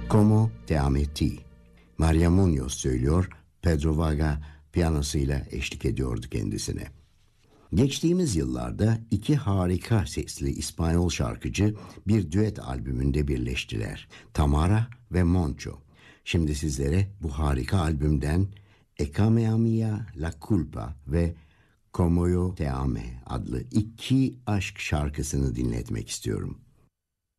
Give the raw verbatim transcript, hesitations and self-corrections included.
Como te amé ti. Maria Munoz söylüyor, Pedro Vaga piyanosuyla eşlik ediyordu kendisine. Geçtiğimiz yıllarda iki harika sesli İspanyol şarkıcı bir düet albümünde birleştiler. Tamara ve Moncho. Şimdi sizlere bu harika albümden Échame a mía la culpa ve Como yo te amé adlı iki aşk şarkısını dinletmek istiyorum.